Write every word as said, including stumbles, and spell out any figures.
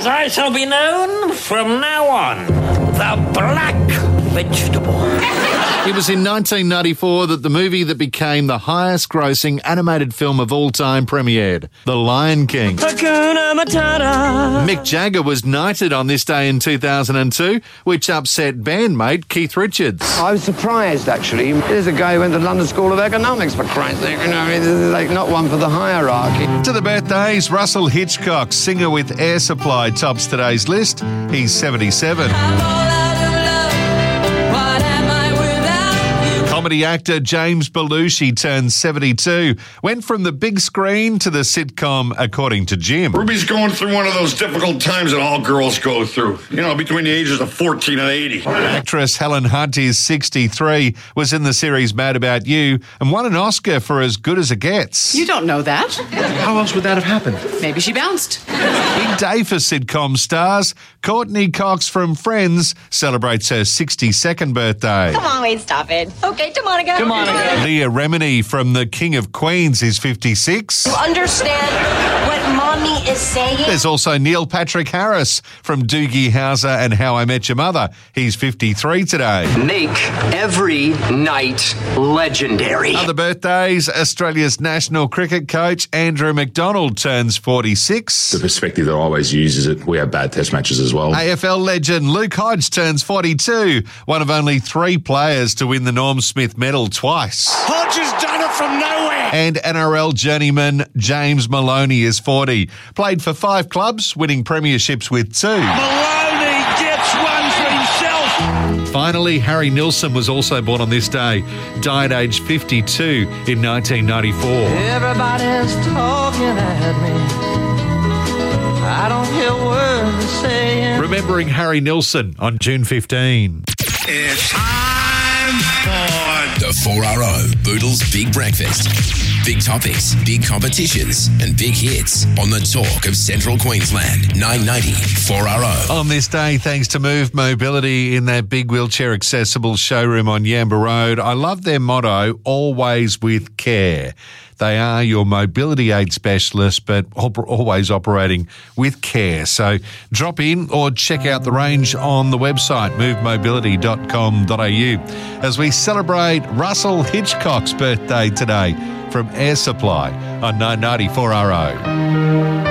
as I shall be known from now on, the Black Vegetable. It was in nineteen ninety-four that the movie that became the highest-grossing animated film of all time premiered, The Lion King. Hakuna Matata. Mick Jagger was knighted on this day in two thousand two, which upset bandmate Keith Richards. I was surprised, actually. There's a guy who went to the London School of Economics, for Christ's sake. You know, this is like not one for the hierarchy. To the birthdays, Russell Hitchcock, singer with Air Supply, tops today's list. He's seventy-seven. Comedy actor James Belushi turns seventy-two. Went from the big screen to the sitcom According to Jim. Ruby's going through one of those difficult times that all girls go through. You know, between the ages of fourteen and eighty. Actress Helen Hunt is sixty-three, was in the series Mad About You, and won an Oscar for As Good as It Gets. You don't know that. How else would that have happened? Maybe she bounced. Big day for sitcom stars. Courtney Cox from Friends celebrates her sixty-second birthday. Come on, wait, stop it. Okay, come on again. Come on again. Leah Remini from The King of Queens is fifty-six. You understand what mommy is saying? There's also Neil Patrick Harris from Doogie Howser and How I Met Your Mother. He's fifty-three today. Make every night legendary. Other birthdays, Australia's national cricket coach Andrew McDonald turns forty-six. The perspective that I always use is that we have bad test matches as well. A F L legend Luke Hodge turns forty-two, one of only three players to win the Norm Smith medal twice. Hodge has done it from nowhere. And N R L journeyman James Maloney is forty. Played for five clubs, winning premierships with two. Maloney gets one for himself. Finally, Harry Nilsson was also born on this day. Died aged fifty-two in nineteen ninety-four. Everybody's talking at me. I don't hear words saying. Remembering Harry Nilsson on June fifteenth. It's time for the four R O Boodles Big Breakfast. Big topics, big competitions, and big hits on the talk of Central Queensland. nine ninety four R O. On this day, thanks to Move Mobility in their big wheelchair accessible showroom on Yamba Road, I love their motto, always with care. They are your mobility aid specialist, but op- always operating with care. So drop in or check out the range on the website, move mobility dot com dot a u, as we celebrate Russell Hitchcock's birthday today from Air Supply on nine ninety four R O.